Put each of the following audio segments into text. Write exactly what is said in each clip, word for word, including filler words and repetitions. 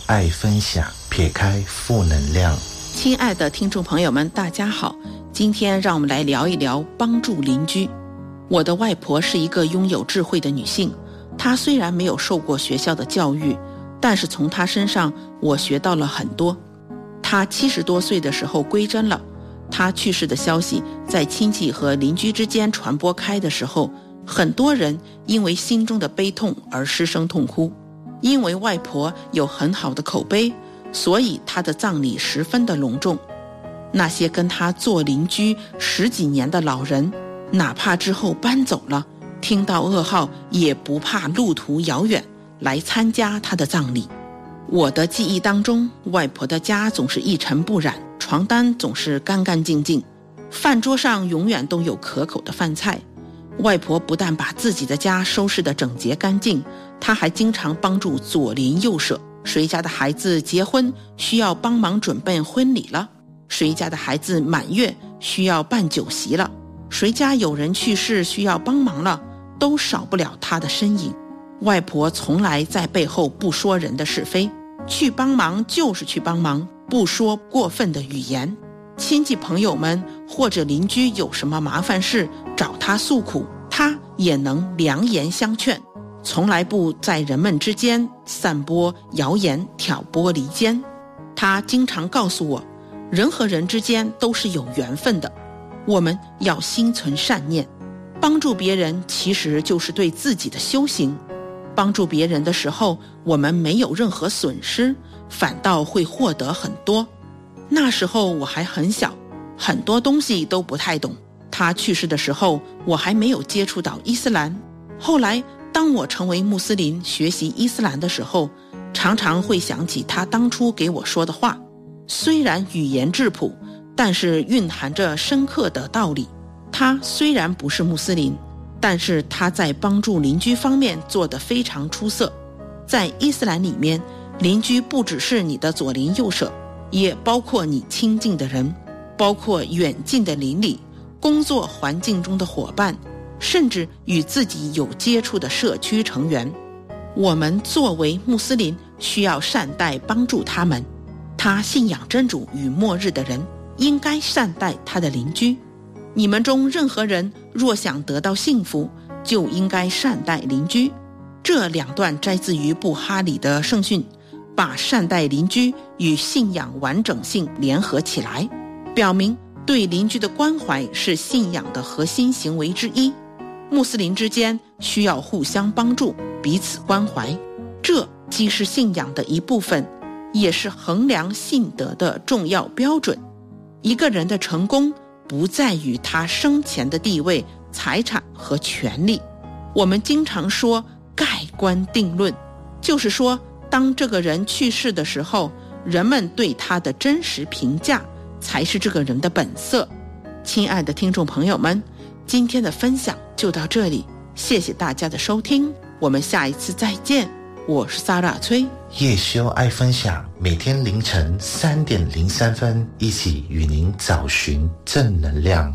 爱分享，撇开负能量。 亲爱的听众朋友们，大家好，今天让我们来聊一聊帮助邻居。我的外婆是一个拥有智慧的女性，她虽然没有受过学校的教育，但是从她身上我学到了很多。她七十多岁的时候归真了，她去世的消息在亲戚和邻居之间传播开的时候，很多人因为心中的悲痛而失声痛哭。因为外婆有很好的口碑，所以她的葬礼十分的隆重。那些跟她做邻居十几年的老人，哪怕之后搬走了，听到噩耗也不怕路途遥远来参加她的葬礼。我的记忆当中，外婆的家总是一尘不染，床单总是干干净净，饭桌上永远都有可口的饭菜。外婆不但把自己的家收拾得整洁干净，她还经常帮助左邻右舍，谁家的孩子结婚需要帮忙准备婚礼了，谁家的孩子满月需要办酒席了，谁家有人去世需要帮忙了，都少不了她的身影。外婆从来在背后不说人的是非，去帮忙就是去帮忙，不说过分的语言。亲戚朋友们或者邻居有什么麻烦事找他诉苦，他也能良言相劝，从来不在人们之间散播谣言，挑拨离间。他经常告诉我，人和人之间都是有缘分的，我们要心存善念，帮助别人其实就是对自己的修行。帮助别人的时候，我们没有任何损失，反倒会获得很多。那时候我还很小，很多东西都不太懂。他去世的时候，我还没有接触到伊斯兰。后来当我成为穆斯林，学习伊斯兰的时候，常常会想起他当初给我说的话，虽然语言质朴，但是蕴含着深刻的道理。他虽然不是穆斯林，但是他在帮助邻居方面做得非常出色。在伊斯兰里面，邻居不只是你的左邻右舍，也包括你亲近的人，包括远近的邻里，工作环境中的伙伴，甚至与自己有接触的社区成员。我们作为穆斯林，需要善待帮助他们。他信仰真主与末日的人，应该善待他的邻居。你们中任何人若想得到幸福，就应该善待邻居。这两段摘自于布哈里的圣训，把善待邻居与信仰完整性联合起来，表明对邻居的关怀是信仰的核心行为之一。穆斯林之间需要互相帮助，彼此关怀，这既是信仰的一部分，也是衡量信德的重要标准。一个人的成功不在于他生前的地位、财产和权利。我们经常说盖棺定论，就是说当这个人去世的时候，人们对他的真实评价才是这个人的本色。亲爱的听众朋友们，今天的分享就到这里，谢谢大家的收听，我们下一次再见。我是萨拉崔， 叶修爱分享，每天凌晨三点零三分，一起与您找寻正能量。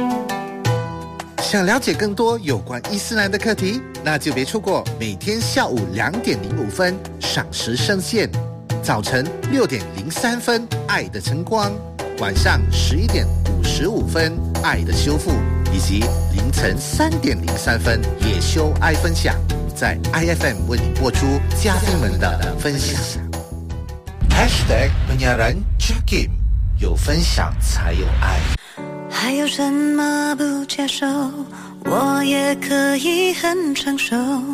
想了解更多有关伊斯兰的课题，那就别错过每天下午两点零五分赏识圣线，早晨六点零三分爱的晨光，晚上十一点五十五分爱的修复，以及凌晨三点零三分叶修爱分享，在 I F M 为你播出嘉宾们的分享。Hashtag penyiaran Jakim， 有分享才有爱。 还有什么不接受，我也可以很成熟。